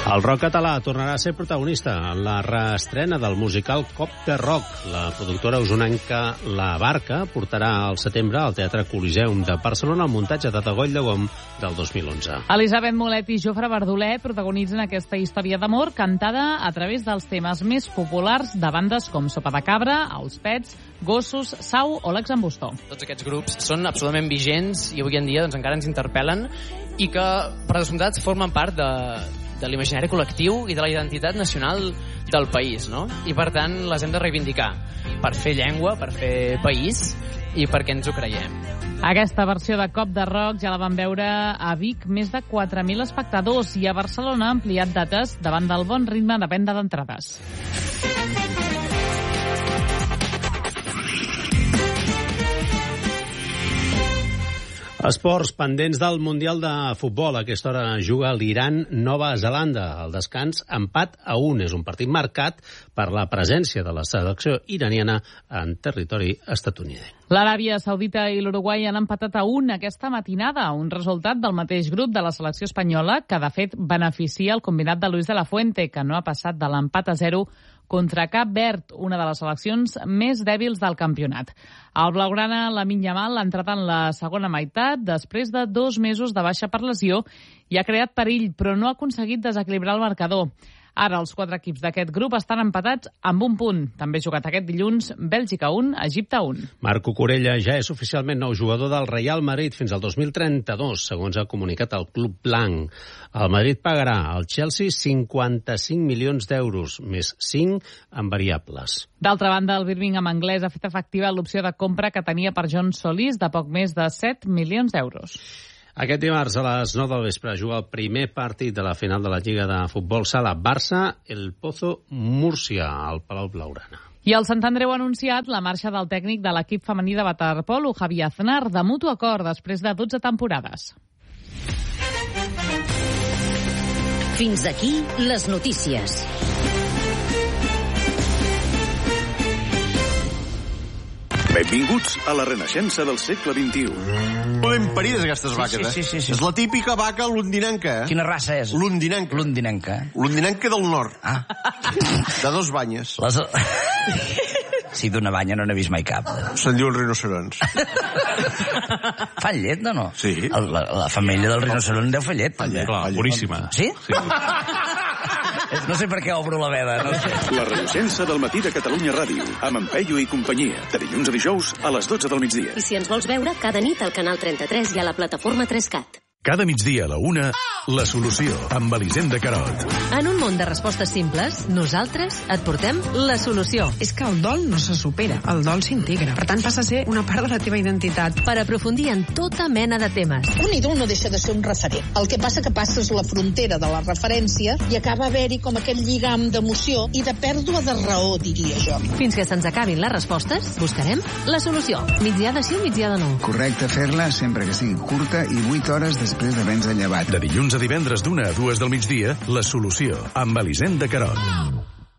El rock català tornarà a ser protagonista en la reestrena del musical Cop de Rock. La productora usonenca La Barca portarà al setembre al Teatre Coliseum de Barcelona el muntatge de Goll de Gom del 2011. Elisabet Molet i Jofre Verdoler protagonitzen aquesta història d'amor cantada a través dels temes més populars de bandes com Sopa de Cabra, Els Pets, Gossos, Sau o L'Exambustó. Tots aquests grups són absolutament vigents i avui en dia encara ens interpel·len i que, per descomptat, formen part de l'imaginari col·lectiu i de la identitat nacional del país, no? I, per tant, les hem de reivindicar per fer llengua, per fer país i perquè ens ho creiem. Aquesta versió de Cop de Rock ja la van veure a Vic més de 4.000 espectadors i a Barcelona ha ampliat dates davant del bon ritme de venda d'entrades. Esports pendents del Mundial de Futbol. A aquesta hora juga l'Iran-Nova Zelanda. El descans, empat a 1. És un partit marcat per la presència de la selecció iraniana en territori estatunidenc. L'Aràbia Saudita i l'Uruguai han empatat a 1 aquesta matinada, un resultat del mateix grup de la selecció espanyola que, de fet, beneficia el combinat de Luis de la Fuente, que no ha passat de l'empat a 0 contra Cap Verd, una de les seleccions més dèbils del campionat. El blaugrana Lamine Yamal ha entrat en la segona meitat després de 2 mesos de baixa per lesió i ha creat perill, però no ha aconseguit desequilibrar el marcador. Ara els 4 equips d'aquest grup estan empatats amb 1 punt. També ha jugat aquest dilluns Bèlgica 1, Egipte 1. Marco Corella ja és oficialment nou jugador del Real Madrid fins al 2032, segons ha comunicat el Club Blanc. El Madrid pagarà al Chelsea 55 milions d'euros, més 5 en variables. D'altra banda, el Birmingham anglès ha fet efectiva l'opció de compra que tenia per John Solís de poc més de 7 milions d'euros. Aquest dimarts a les 9 del vespre juga el primer partit de la final de la Lliga de Futbol Sala Barça, el Pozo Múrcia, al Palau Blaugrana. I el Sant Andreu ha anunciat la marxa del tècnic de l'equip femení de waterpolo, Javier Aznar, de mutu acord després de 12 temporades. Fins aquí les notícies. Benvinguts a la renaixença del segle XXI. Ben parides, aquestes vaques, sí. És la típica vaca londinenca, eh? Quina raça és? Londinenca. Londinenca del nord. Ah. De 2 banyes. Sí, d'una banya no n'he vist mai cap. Se'n diuen rinocerons. Fan llet, no? Sí. La femella del rinoceront deu fer llet, també. Clar, boníssima. Sí? No sé per què obro la veda, no sé. La renaixença del matí de Catalunya Ràdio, amb en Peyu i companyia, de dilluns a dijous a les 12 del migdia. I si ens vols veure, cada nit al canal 33 i a la plataforma 3CAT. Cada migdia a la 1, La Solució, amb Elisenda Carot. En un món de respostes simples, nosaltres et portem la solució. És que el dol no se supera, el dol s'integra. Per tant, passa a ser una part de la teva identitat. Per aprofundir en tota mena de temes. Un ídol no deixa de ser un referent. El que passa que passes la frontera de la referència i acaba haver-hi com aquest lligam d'emoció i de pèrdua de raó, diria jo. Fins que se'ns acabin les respostes, buscarem la solució. Migdiada sí o migdiada no. Correcte fer-la sempre que sigui curta i 8 hores després d'haver-nos llevat. De dilluns a divendres d'1 a 2 del migdia, La Solució, amb Elisenda Carot.